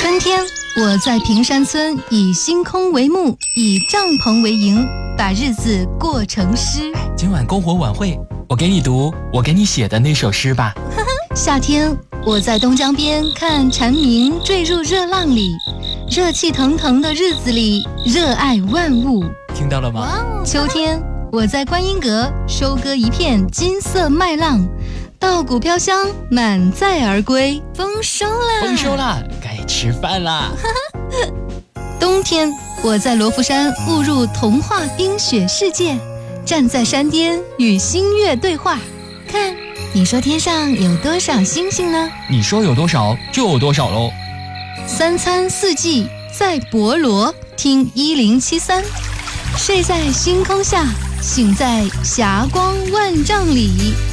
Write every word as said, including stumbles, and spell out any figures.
春天，我在平山村以星空为幕，以帐篷为营，把日子过成诗。 今晚篝火晚会，我给你读我给你写的那首诗吧。 夏天，我在东江边看蝉鸣坠入热浪里，热气腾腾的日子里，热爱万物。 听到了吗？ 秋天，我在观音阁收割一片金色麦浪，稻谷飘香，满载而归。丰收啦！ 丰收啦！该吃饭啦！ 冬天，我在罗浮山误入童话冰雪世界，站在山巅与星月对话。看，你说天上有多少星星呢？ 你说有多少就有多少喽。 三餐四季在博罗，听一零七三，睡在星空下，醒在霞光万丈里。